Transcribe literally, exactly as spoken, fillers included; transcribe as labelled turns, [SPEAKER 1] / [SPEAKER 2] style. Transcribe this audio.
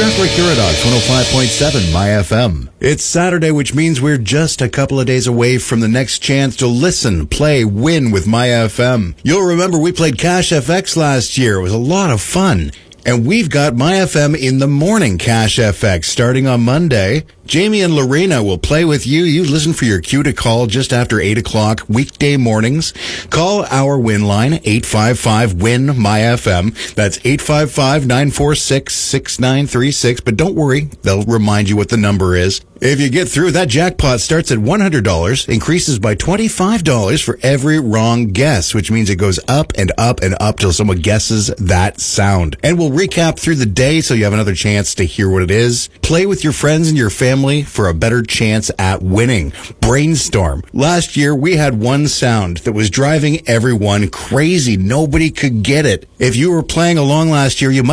[SPEAKER 1] Catholic Curadox, one oh five point seven My F M. It's Saturday, which means we're just a couple of days away from the next chance to listen, play, win with My F M. You'll remember we played Cash F X last year. It was a lot of fun. And we've got My F M in the morning Cash F X starting on Monday. Jamie and Lorena will play with you. You listen for your cue to call just after eight o'clock weekday mornings. Call our win line, eight five five, win M Y F M. That's eight five five, nine four six, six nine three six. But don't worry, they'll remind you what the number is. If you get through, that jackpot starts at one hundred dollars, increases by twenty-five dollars for every wrong guess, which means it goes up and up and up till someone guesses that sound. And we'll recap through the day so you have another chance to hear what it is. Play with your friends and your family for a better chance at winning. Brainstorm. Last year, we had one sound that was driving everyone crazy. Nobody could get it. If you were playing along last year, you might